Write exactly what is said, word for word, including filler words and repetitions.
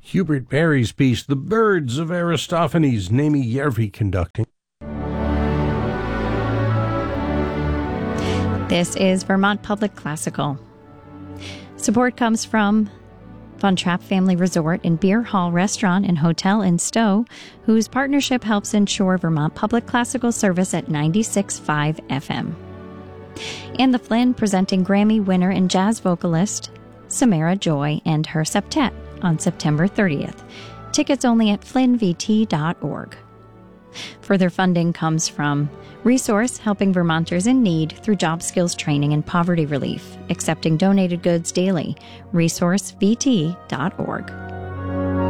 Hubert Parry's piece, The Birds of Aristophanes, Naomi Järvi conducting. This is Vermont Public Classical. Support comes from Von Trapp Family Resort and Beer Hall Restaurant and Hotel in Stowe, whose partnership helps ensure Vermont Public Classical service at ninety-six point five F M. And the Flynn presenting Grammy winner and jazz vocalist Samara Joy and her septet on September thirtieth. Tickets only at flynn v t dot org. Further funding comes from Resource, helping Vermonters in need through job skills training and poverty relief, accepting donated goods daily, resource v t dot org.